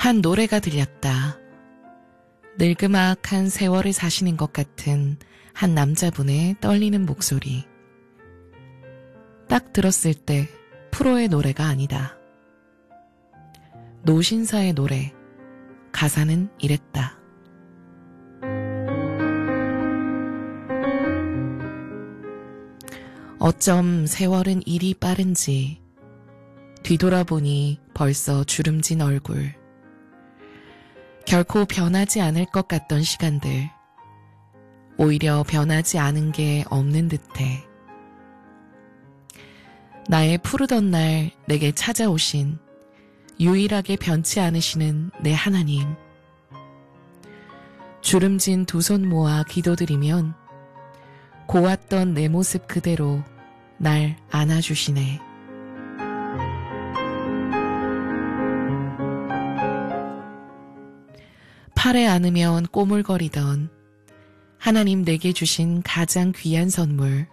한 노래가 들렸다. 늙그막한 세월을 사시는 것 같은 한 남자분의 떨리는 목소리. 딱 들었을 때 프로의 노래가 아니다. 노신사의 노래. 가사는 이랬다. 어쩜 세월은 이리 빠른지 뒤돌아보니 벌써 주름진 얼굴. 결코 변하지 않을 것 같던 시간들. 오히려 변하지 않은 게 없는 듯해. 나의 푸르던 날 내게 찾아오신 유일하게 변치 않으시는 내 하나님. 주름진 두 손 모아 기도드리면 고왔던 내 모습 그대로 날 안아주시네. 팔에 안으면 꼬물거리던 하나님 내게 주신 가장 귀한 선물.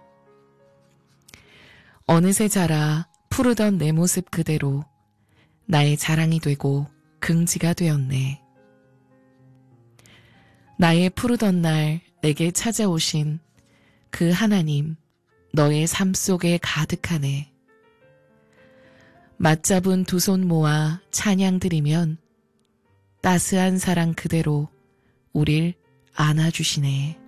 어느새 자라 푸르던 내 모습 그대로 나의 자랑이 되고 긍지가 되었네. 나의 푸르던 날 내게 찾아오신 그 하나님, 너의 삶 속에 가득하네. 맞잡은 두 손 모아 찬양 드리면 따스한 사랑 그대로 우릴 안아주시네.